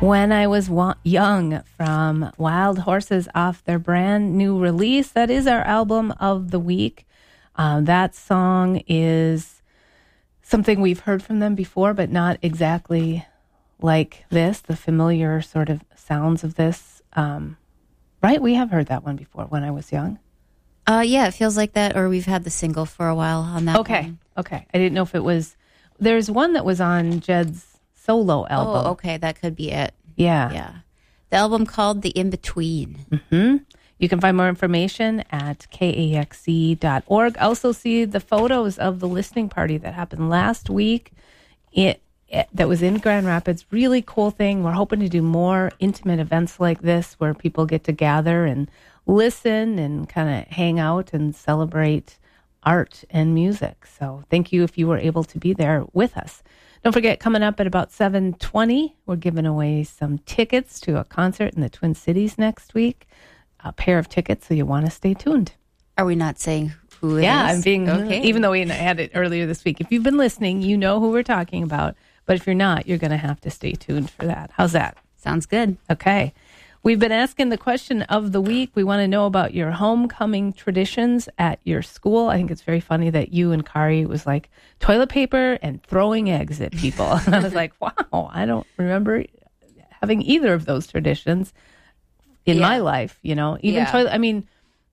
When I Was Young from Wild Horses off their brand new release. That is our album of the week. That song is something we've heard from them before, but not exactly like this, the familiar sort of sounds of this. Right? We have heard that one before, When I Was Young. Yeah, it feels like that, or we've had the single for a while on that one. Okay. I didn't know if it was... There's one that was on Jed's solo album. Oh, okay, that could be it. Yeah. The album called The In-Between. Mm-hmm. You can find more information at kaxc.org. Also see the photos of the listening party that happened last week. That was in Grand Rapids. Really cool thing. We're hoping to do more intimate events like this where people get to gather and listen and kind of hang out and celebrate art and music. So thank you if you were able to be there with us. Don't forget, coming up at about 7:20, we're giving away some tickets to a concert in the Twin Cities next week. A pair of tickets, so you want to stay tuned. Are we not saying who it is? Yeah, I'm being, okay. Even though we had it earlier this week. If you've been listening, you know who we're talking about. But if you're not, you're going to have to stay tuned for that. How's that? Sounds good. Okay. We've been asking the question of the week. We want to know about your homecoming traditions at your school. I think it's very funny that you and Kari was like toilet paper and throwing eggs at people. And I was like, wow, I don't remember having either of those traditions in my life, even toilet. I mean,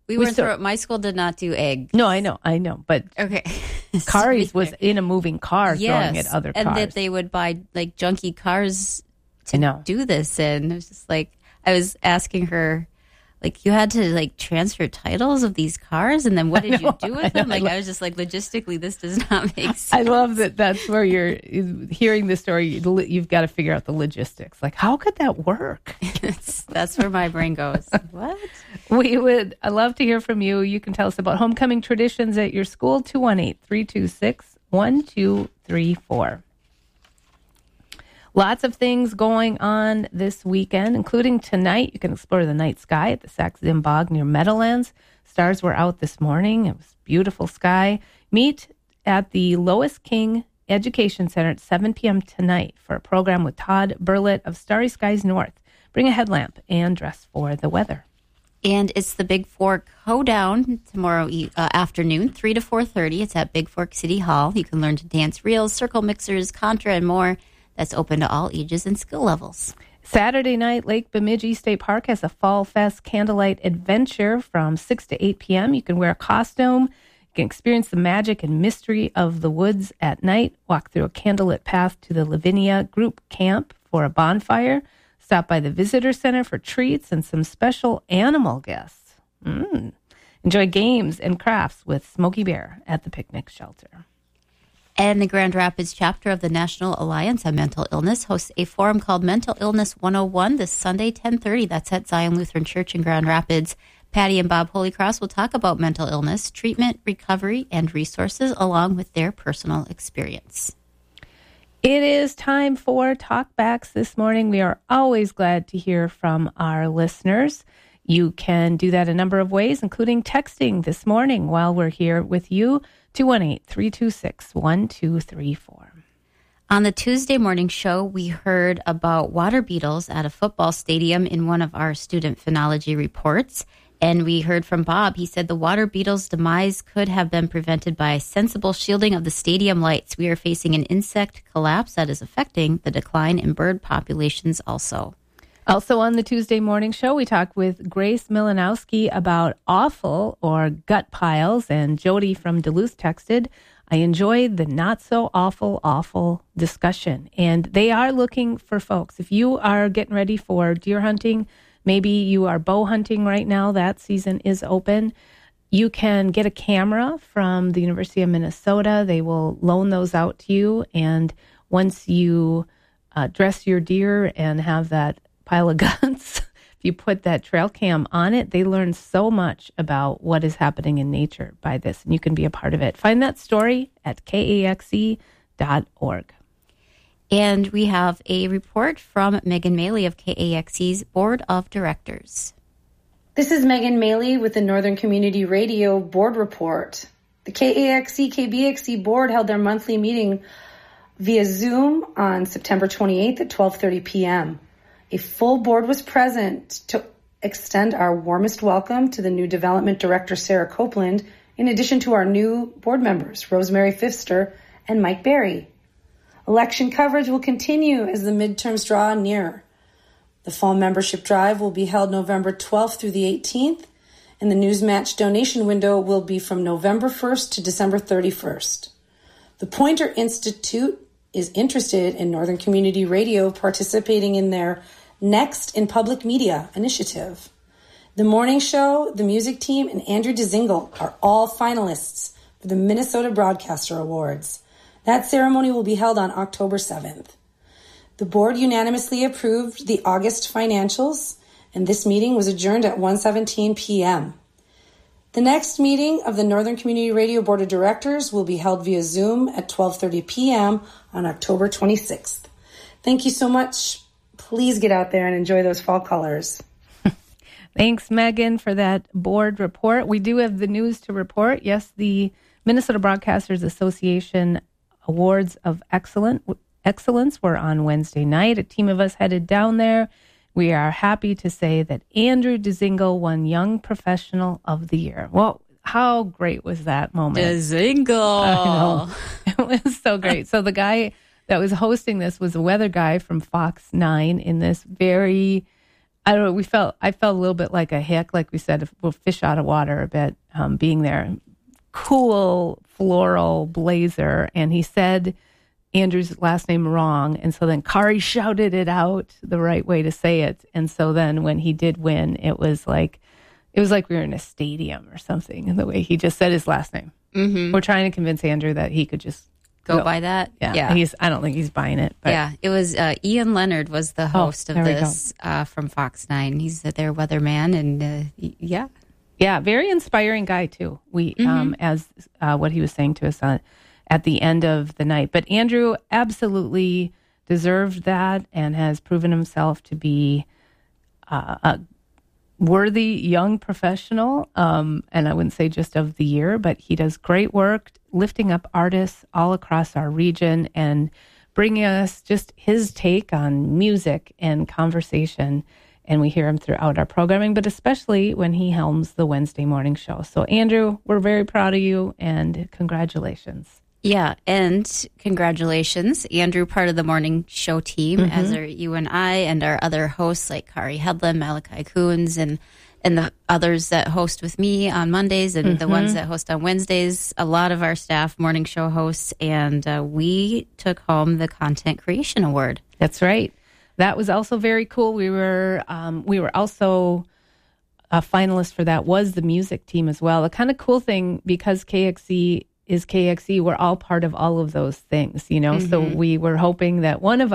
my school did not do eggs. No, I know. But okay. Kari's was in a moving car throwing at other cars. And that they would buy like junky cars to do this in. It was just like, I was asking her, like, you had to like transfer titles of these cars, and then what did you do with them? Like, I was just like, logistically, this does not make sense. I love that. That's where you're hearing the story. You've got to figure out the logistics. Like, how could that work? That's where my brain goes. What? I'd love to hear from you. You can tell us about homecoming traditions at your school. 218-326-1234. Lots of things going on this weekend, including tonight. You can explore the night sky at the Sax-Zim Bog near Meadowlands. Stars were out this morning. It was beautiful sky. Meet at the Lois King Education Center at 7 p.m. tonight for a program with Todd Burlett of Starry Skies North. Bring a headlamp and dress for the weather. And it's the Big Fork Hoedown tomorrow afternoon, 3 to 4:30. It's at Big Fork City Hall. You can learn to dance reels, circle mixers, contra, and more. That's open to all ages and skill levels. Saturday night, Lake Bemidji State Park has a Fall Fest candlelight adventure from 6 to 8 p.m. You can wear a costume. You can experience the magic and mystery of the woods at night. Walk through a candlelit path to the Lavinia Group Camp for a bonfire. Stop by the Visitor Center for treats and some special animal guests. Enjoy games and crafts with Smokey Bear at the picnic shelter. And the Grand Rapids chapter of the National Alliance on Mental Illness hosts a forum called Mental Illness 101 this Sunday, 10:30. That's at Zion Lutheran Church in Grand Rapids. Patty and Bob Holycross will talk about mental illness, treatment, recovery, and resources along with their personal experience. It is time for Talkbacks this morning. We are always glad to hear from our listeners. You can do that a number of ways, including texting this morning while we're here with you. 218-326-1234. On the Tuesday morning show, we heard about water beetles at a football stadium in one of our student phenology reports. And we heard from Bob. He said the water beetle's demise could have been prevented by sensible shielding of the stadium lights. We are facing an insect collapse that is affecting the decline in bird populations also. Also on the Tuesday morning show, we talked with Grace Milanowski about offal or gut piles, and Jody from Duluth texted, I enjoyed the not so awful discussion. And they are looking for folks. If you are getting ready for deer hunting, maybe you are bow hunting right now, that season is open. You can get a camera from the University of Minnesota. They will loan those out to you. And once you dress your deer and have that pile of guts, if you put that trail cam on it, they learn so much about what is happening in nature by this, and you can be a part of it. Find that story at kaxc.org. And we have a report from Megan Maley of KAXC's Board of Directors. This is Megan Maley with the Northern Community Radio Board Report. The KAXC-KBXC Board held their monthly meeting via Zoom on September 28th at 12:30 p.m. A full board was present to extend our warmest welcome to the new development director, Sarah Copeland, in addition to our new board members, Rosemary Pfister and Mike Berry. Election coverage will continue as the midterms draw near. The fall membership drive will be held November 12th through the 18th, and the Newsmatch donation window will be from November 1st to December 31st. The Poynter Institute is interested in Northern Community Radio participating in their Next in Public Media initiative. The morning show, the music team, and Andrew DeZingle are all finalists for the Minnesota Broadcaster Awards. That ceremony will be held on October 7th. The board unanimously approved the August financials, and this meeting was adjourned at 1:17 p.m. The next meeting of the Northern Community Radio Board of Directors will be held via Zoom at 12:30 p.m. on October 26th. Thank you so much. Please get out there and enjoy those fall colors. Thanks, Megan, for that board report. We do have the news to report. Yes, the Minnesota Broadcasters Association Awards of Excellence were on Wednesday night. A team of us headed down there. We are happy to say that Andrew DeZingle won Young Professional of the Year. Well, how great was that moment? DeZingle. I know. It was so great. So the guy that was hosting this was a weather guy from Fox 9 in this very, I don't know, I felt a little bit like a hick, like we said, we'll fish out of water a bit, being there. Cool floral blazer. And he said Andrew's last name wrong. And so then Kari shouted it out the right way to say it. And so then when he did win, it was like we were in a stadium or something, and the way he just said his last name. Mm-hmm. We're trying to convince Andrew that he could just go by that. Yeah. I don't think he's buying it. But. Yeah. It was Ian Leonard was the host of this from Fox 9. He's their weatherman, and yeah. Yeah, very inspiring guy too. We as what he was saying to us at the end of the night. But Andrew absolutely deserved that and has proven himself to be a worthy young professional. And I wouldn't say just of the year, but he does great work lifting up artists all across our region and bringing us just his take on music and conversation. And we hear him throughout our programming, but especially when he helms the Wednesday morning show. So, Andrew, we're very proud of you, and congratulations. Yeah, and congratulations, Andrew, part of the morning show team, as are you and I, and our other hosts like Kari Hedlund, Malachi Coons, and the others that host with me on Mondays, and the ones that host on Wednesdays. A lot of our staff, morning show hosts, and we took home the Content Creation Award. That's right. That was also very cool. We were also a finalist for that was the music team as well. A kind of cool thing, because KXE is KXE, we're all part of all of those things, you know. So we were hoping that one of